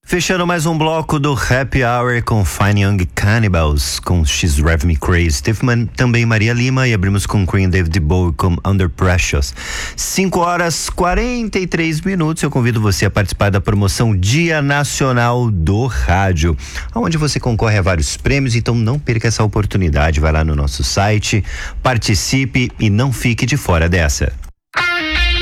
Fechando mais um bloco do Happy Hour com Fine Young Cannibals com She's Drive Me Crazy. Teve também Maria Lima e abrimos com Queen David Bowie com Under Precious. 5h43. Eu convido você a participar da promoção Dia Nacional do Rádio, onde você concorre a vários prêmios, então não perca essa oportunidade. Vai lá no nosso site, participe e não fique de fora dessa.